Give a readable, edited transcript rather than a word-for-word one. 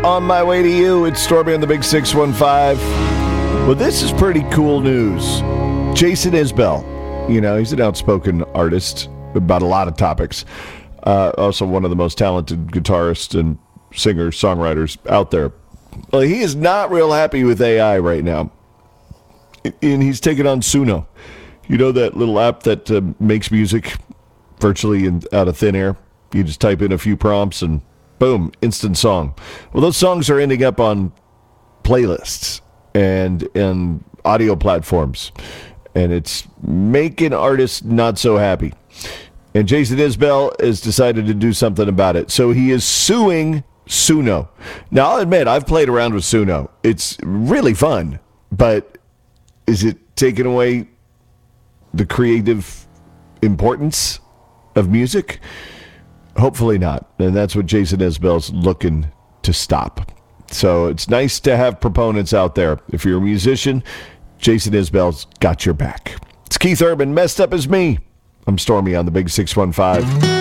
On my way to you, it's Stormy on the Big 615. Well, this is pretty cool news. Jason Isbell, he's an outspoken artist about a lot of topics. Also one of the most talented guitarists and singers, songwriters out there. Well, he is not real happy with AI right now. And he's taken on Suno. You know that little app that makes music virtually out of thin air? You just type in a few prompts and boom, instant song. Well, those songs are ending up on playlists and audio platforms. And it's making artists not so happy. And Jason Isbell has decided to do something about it. So he is suing Suno. Now, I'll admit, I've played around with Suno. It's really fun. But is it taking away the creative importance of music? Hopefully not. And that's what Jason Isbell's looking to stop. So it's nice to have proponents out there. If you're a musician, Jason Isbell's got your back. It's Keith Urban, messed up as me. I'm Stormy on the Big 615.